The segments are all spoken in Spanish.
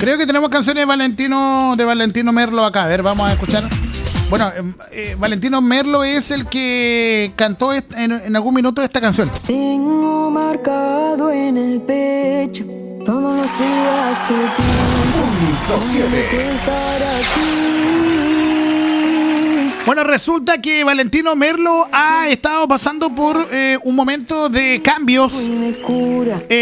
Creo que tenemos canciones de Valentino Merlo acá. A ver, vamos a escuchar. Bueno, Valentino Merlo es el que cantó en algún minuto esta canción. Tengo marcado en el pecho todos los días que el tiempo puede estar aquí. Bueno, resulta que Valentino Merlo ha estado pasando por un momento de cambios. Y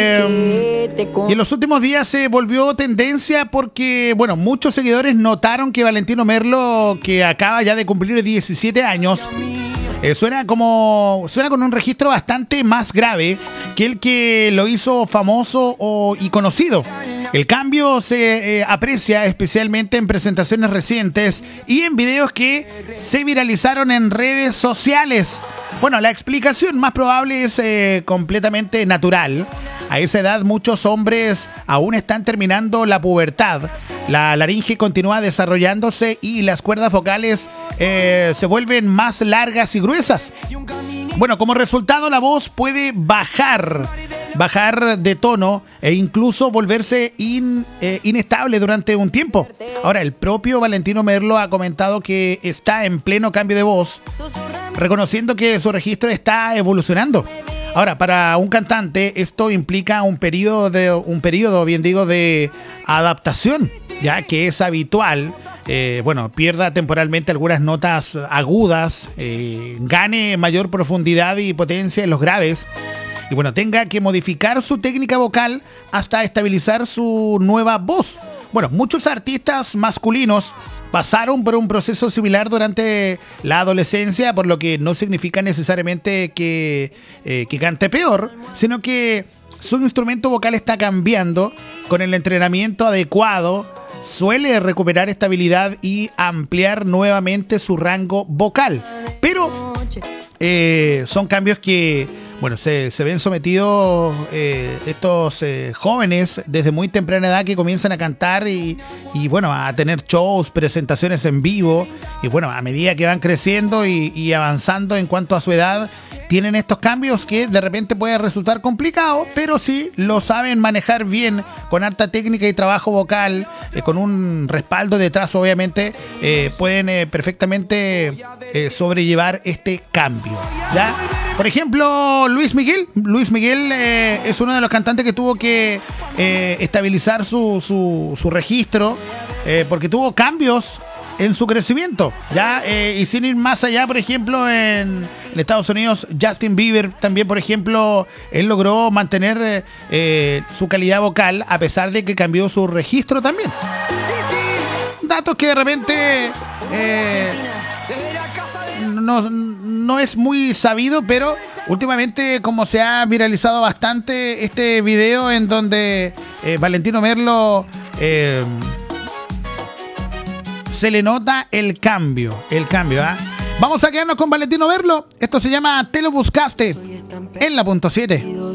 en los últimos días se volvió tendencia porque, bueno, muchos seguidores notaron que Valentino Merlo, que acaba ya de cumplir 17 años, suena con un registro bastante más grave que el que lo hizo famoso y conocido. El cambio se aprecia especialmente en presentaciones recientes y en videos que se viralizaron en redes sociales. Bueno, la explicación más probable es completamente natural. A esa edad muchos hombres aún están terminando la pubertad. La laringe continúa desarrollándose y las cuerdas vocales se vuelven más largas y gruesas. Bueno, como resultado la voz puede bajar de tono e incluso volverse inestable durante un tiempo. Ahora, el propio Valentino Merlo ha comentado que está en pleno cambio de voz, reconociendo que su registro está evolucionando. Ahora, para un cantante esto implica un periodo de adaptación, ya que es habitual, pierda temporalmente algunas notas agudas, gane mayor profundidad y potencia en los graves, y bueno, tenga que modificar su técnica vocal hasta estabilizar su nueva voz. Bueno, muchos artistas masculinos pasaron por un proceso similar durante la adolescencia, por lo que no significa necesariamente que cante peor, sino que su instrumento vocal está cambiando. Con el entrenamiento adecuado, suele recuperar estabilidad y ampliar nuevamente su rango vocal. Pero son cambios que, bueno, se ven sometidos estos jóvenes desde muy temprana edad, que comienzan a cantar y bueno, a tener shows, presentaciones en vivo. Y bueno, a medida que van creciendo y avanzando en cuanto a su edad, tienen estos cambios que de repente puede resultar complicado, pero si lo saben manejar bien, con alta técnica y trabajo vocal, con un respaldo detrás, obviamente, pueden perfectamente sobrellevar este cambio, ¿ya? Por ejemplo, Luis Miguel es uno de los cantantes que tuvo que estabilizar su registro porque tuvo cambios en su crecimiento, ¿ya? Y sin ir más allá, por ejemplo, en Estados Unidos, Justin Bieber también, por ejemplo, él logró mantener su calidad vocal a pesar de que cambió su registro también. Datos que de repente no es muy sabido, pero últimamente, como se ha viralizado bastante este video en donde Valentino Merlo se le nota el cambio, ¿ah? Vamos a quedarnos con Valentino Merlo. Esto se llama Te lo buscaste en la .7.